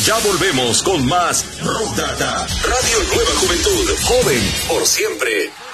Ya volvemos con más Rock Data. Radio Nueva Juventud. Joven por siempre.